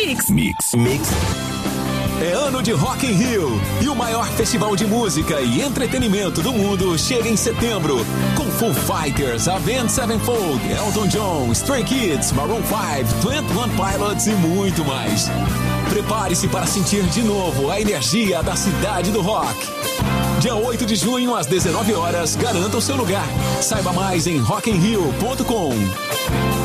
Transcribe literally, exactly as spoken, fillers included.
Mix. Mix. Mix. É ano de Rock in Rio e o maior festival de música e entretenimento do mundo chega em setembro com Foo Fighters, Avenged Sevenfold, Elton John, Stray Kids, Maroon five, Twenty One Pilots e muito mais. Prepare-se para sentir de novo a energia da cidade do rock. Dia oito de junho às dezenove horas, garanta o seu lugar. Saiba mais em rock in rio ponto com.